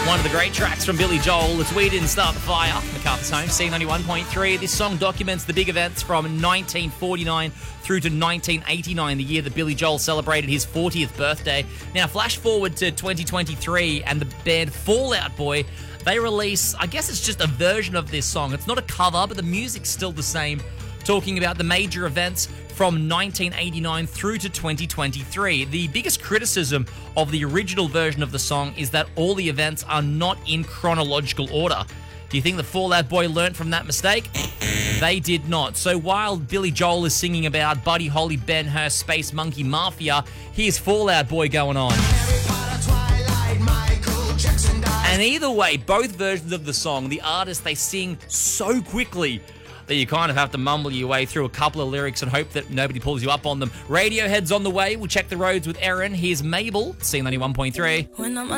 One of the great tracks from Billy Joel. It's We Didn't Start the Fire. MacArthur's Home, C91.3. This song documents the big events from 1949 through to 1989, the year that Billy Joel celebrated his 40th birthday. Now, flash forward to 2023, and the band Fall Out Boy, they release, I guess it's just a version of this song. It's not a cover, but the music's still the same, talking about the major events from 1989 through to 2023. The biggest criticism of the original version of the song is that all the events are not in chronological order. Do you think the Fall Out Boy learnt from that mistake? They did not. So while Billy Joel is singing about Buddy Holly, Ben Hur, Space Monkey Mafia, here's Fall Out Boy going on. And either way, both versions of the song, the artists, they sing so quickly that you kind of have to mumble your way through a couple of lyrics and hope that nobody pulls you up on them. Radiohead's on the way. We'll check the roads with Erin. Here's Mabel, C91.3.